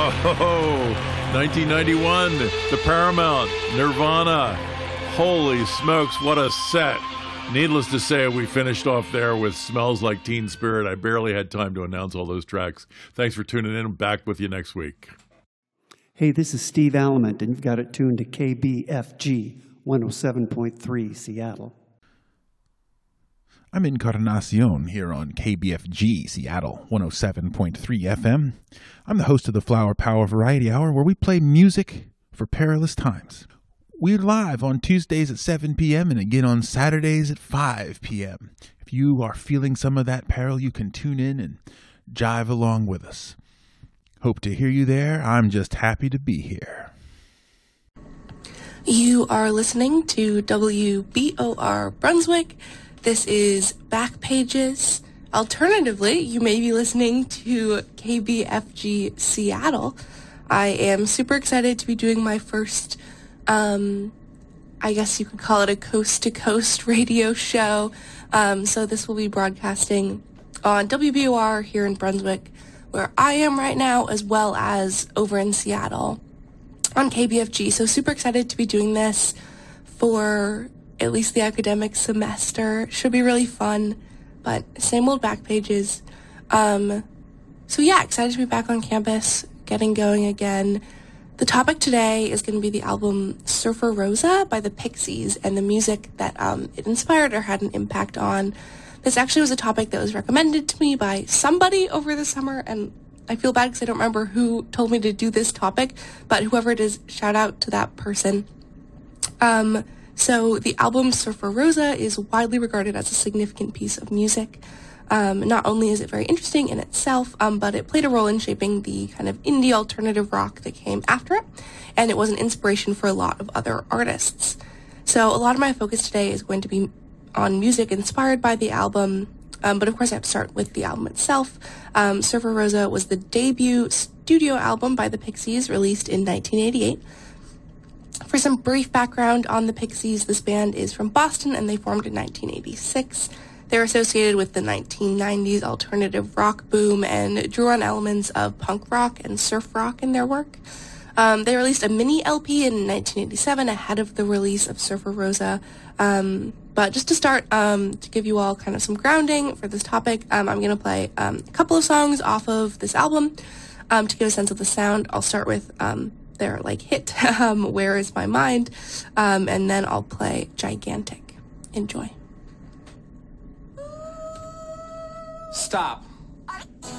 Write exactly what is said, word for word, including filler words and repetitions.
Oh, nineteen ninety-one, the Paramount, Nirvana. Holy smokes, what a set. Needless to say, we finished off there with Smells Like Teen Spirit. I barely had time to announce all those tracks. Thanks for tuning in. I'm back with you next week. Hey, this is Steve Alamant, and you've got it tuned to K B F G one oh seven point three Seattle. I'm Encarnacion here on K B F G Seattle one oh seven point three F M. I'm the host of the Flower Power Variety Hour, where we play music for perilous times. We're live on Tuesdays at seven p.m. and again on Saturdays at five p.m. If you are feeling some of that peril, you can tune in and jive along with us. Hope to hear you there. I'm just happy to be here. You are listening to W B O R Brunswick. This is Back Pages. Alternatively, you may be listening to K B F G Seattle. I am super excited to be doing my first Um, I guess you could call it a coast-to-coast radio show. Um, so this will be broadcasting on W B O R here in Brunswick, where I am right now, as well as over in Seattle on K B F G. So super excited to be doing this for at least the academic semester. Should be really fun, but same old Back Pages. Um, so yeah, excited to be back on campus, getting going again. The topic today is going to be the album Surfer Rosa by the Pixies and the music that um, it inspired or had an impact on. This actually was a topic that was recommended to me by somebody over the summer, and I feel bad because I don't remember who told me to do this topic, but whoever it is, shout out to that person. Um, so the album Surfer Rosa is widely regarded as a significant piece of music. Um, not only is it very interesting in itself, um, but it played a role in shaping the kind of indie alternative rock that came after it, and it was an inspiration for a lot of other artists. So a lot of my focus today is going to be on music inspired by the album, um, but of course I have to start with the album itself. Um, Surfer Rosa was the debut studio album by the Pixies, released in nineteen eighty-eight. For some brief background on the Pixies, this band is from Boston, and they formed in nineteen eighty-six. They're associated with the nineteen nineties alternative rock boom and drew on elements of punk rock and surf rock in their work. Um, they released a mini L P in nineteen eighty-seven ahead of the release of Surfer Rosa. Um, but just to start, um, to give you all kind of some grounding for this topic, um, I'm going to play um, a couple of songs off of this album um, to get a sense of the sound. I'll start with um, their like hit, um, Where Is My Mind? Um, and then I'll play Gigantic. Enjoy. Stop.